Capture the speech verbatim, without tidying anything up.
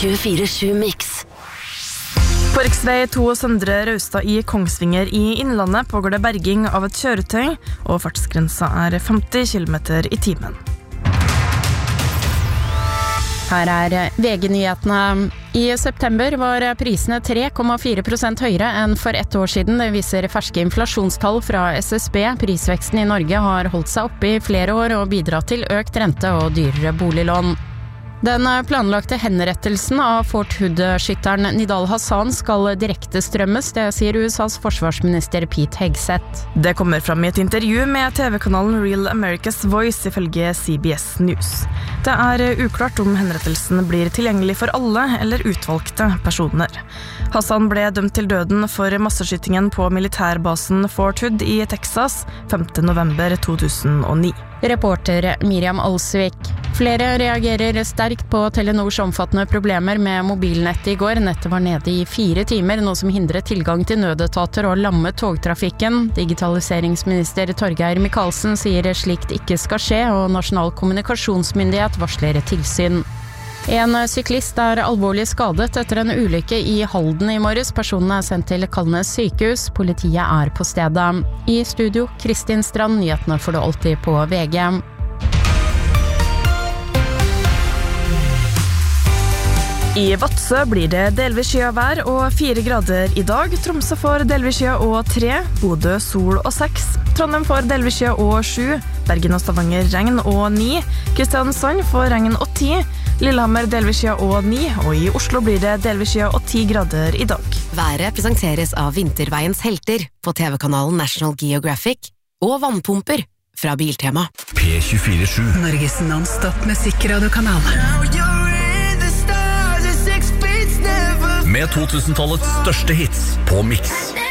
tjuefire sju Mix. På riksvei to Søndre Raustad i Kongsvinger i Innlandet pågår det berging av et kjøretøy, og fartsgrensa er femti kilometer i timen. Her er V G-nyhetene. I september var prisene tre komma fire prosent høyere enn for ett år siden. Det viser ferske inflasjonstall fra S S B. Prisveksten i Norge har holdt seg oppe i flere år og bidratt til økt rente og dyrere boliglån. Den planlagte henrettelsen av Fort Hood-skytteren Nidal Hassan skal direkte strømmes, det sier U S A's forsvarsminister Pete Hegseth. Det kommer fram i et intervju med T V-kanalen Real America's Voice ifølge C B S News. Det er uklart om henrettelsen blir tilgjengelig for alle eller utvalgte personer. Hassan ble dømt til døden for masseskytingen på militærbasen Fort Hood i Texas femte november to tusen og ni. Reporter Miriam Alsvik. Flere reagerer sterkt på Telenors omfattende problemer med mobilnettet i går. Nettet var nede i fire timer, noe som hindret tilgang til nødetater og lammet togtrafikken. Digitaliseringsminister Torgeir Micaelsen sier slikt ikke skal skje, og Nasjonal kommunikasjonsmyndighet varsler tilsyn. En syklist er alvorlig skadet etter en ulykke i Halden i morges. Personen er sendt til Kalnes sykehus. Politiet er på stedet. I studio, Kristin Strand. Nyhetene får du alltid på V G. I Vadsø blir det delvis skyet vær og fire grader i dag. Tromsø får delvis skyet og tre. Bodø sol og seks. Trondheim får delvis skyet og sju. Bergen og Stavanger regn og ni. Kristiansand får regn og ti. Lillehammer delvis skyet og ni. Og i Oslo blir det delvis skyet og ti grader i dag. Været presenteres av Vinterveiens helter på T V-kanalen National Geographic og vannpumper fra Biltema. P tjuefire sju Norges non-stop musikkradiokanal. med to tusen-tallets største hits på Mix.